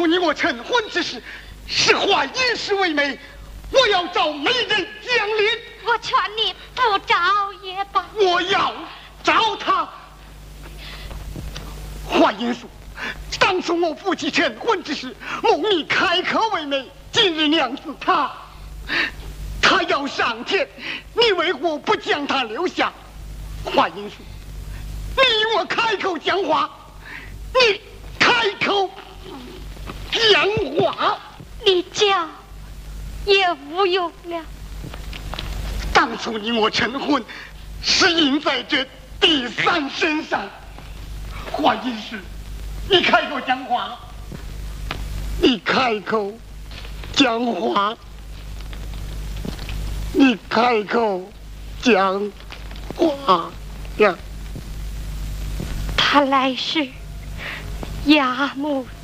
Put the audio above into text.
初你我成婚之时，是化殷实为媒，我要找媒人讲理。 我劝你不找也罢。 我要找他。华英说，当初我夫妻成婚之时，梦你开口为媒，今日娘子他要上天，你为何不将他留下？华英说，你与我开口讲话，你开口讲话， 你讲也无用了。 当初你我成婚，是印在这第三身上。华英是，你开口讲话，你开口讲话，你开口讲话呀！ 他来时，牙木